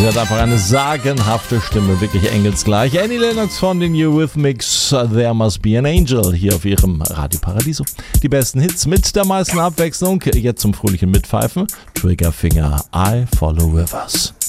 Sie hat einfach eine sagenhafte Stimme, wirklich engelsgleich. Annie Lennox von den Eurythmics, There Must Be an Angel, hier auf ihrem Radio Paradiso. Die besten Hits mit der meisten Abwechslung, jetzt zum fröhlichen Mitpfeifen. Triggerfinger, I Follow Rivers.